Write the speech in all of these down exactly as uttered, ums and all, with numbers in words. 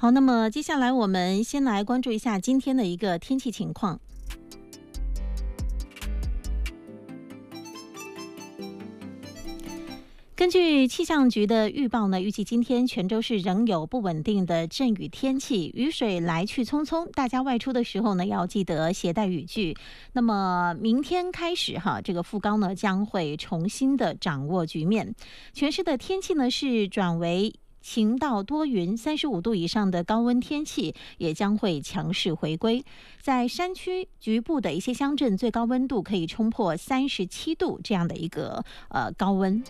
好，那么接下来我们先来关注一下今天的一个天气情况。根据气象局的预报呢，预计今天全州市仍有不稳定的阵雨天气，雨水来去匆匆，大家外出的时候呢，要记得携带雨具。那么明天开始哈，这个副高呢将会重新的掌握局面，全市的天气呢是转为晴到多云，三十五度以上的高温天气也将会强势回归。在山区局部的一些乡镇，最高温度可以冲破三十七度这样的一个呃高温。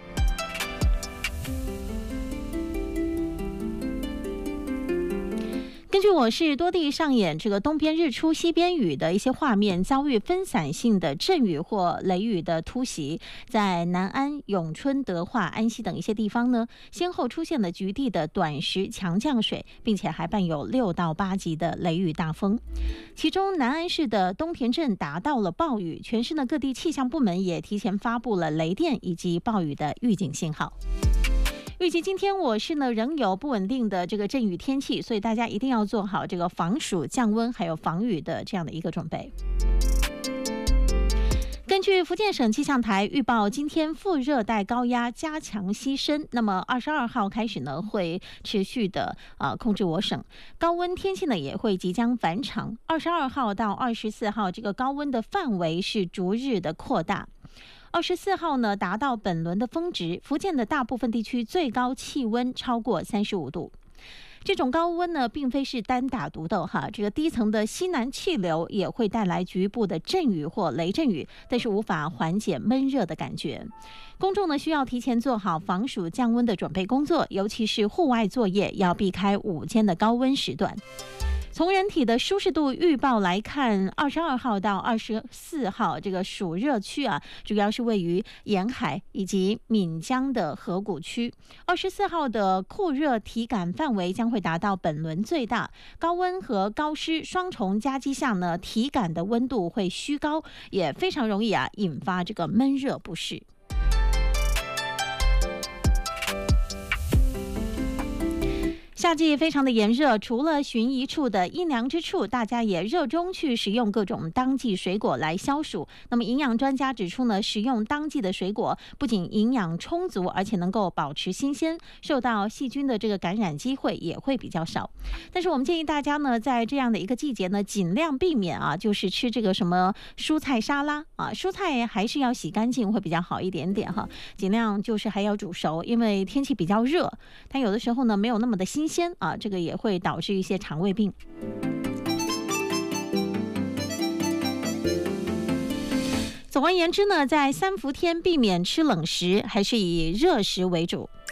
根据我市多地上演这个东边日出西边雨的一些画面，遭遇分散性的阵雨或雷雨的突袭，在南安、永春、德化、安溪等一些地方呢，先后出现了局地的短时强降水，并且还伴有六到八级的雷雨大风。其中南安市的东田镇达到了暴雨，全市呢各地气象部门也提前发布了雷电以及暴雨的预警信号。预计今天我市呢仍有不稳定的这个阵雨天气，所以大家一定要做好这个防暑降温还有防雨的这样的一个准备。根据福建省气象台预报，今天副热带高压加强西伸，那么二十二号开始呢会持续的呃控制我省，高温天气呢也会即将返场。二十二号到二十四号这个高温的范围是逐日的扩大。二十四号呢达到本轮的峰值，福建的大部分地区最高气温超过三十五度。这种高温呢，并非是单打独斗哈，这个低层的西南气流也会带来局部的阵雨或雷阵雨，但是无法缓解闷热的感觉。公众呢需要提前做好防暑降温的准备工作，尤其是户外作业要避开午间的高温时段。从人体的舒适度预报来看，二十二号到二十四号这个暑热区啊，主要是位于沿海以及闽江的河谷区。二十四号的酷热体感范围将会达到本轮最大，高温和高湿双重夹击下呢，体感的温度会虚高，也非常容易啊引发这个闷热不适。夏季非常的炎热，除了寻一处的阴凉之处，大家也热衷去食用各种当季水果来消暑。那么营养专家指出呢，食用当季的水果不仅营养充足，而且能够保持新鲜，受到细菌的这个感染机会也会比较少。但是我们建议大家呢，在这样的一个季节呢，尽量避免啊，就是吃这个什么蔬菜沙拉啊，蔬菜还是要洗干净会比较好一点点哈，尽量就是还要煮熟，因为天气比较热，它有的时候呢没有那么的新鲜。鲜啊，这个也会导致一些肠胃病。总而言之呢，在三伏天避免吃冷食，还是以热食为主。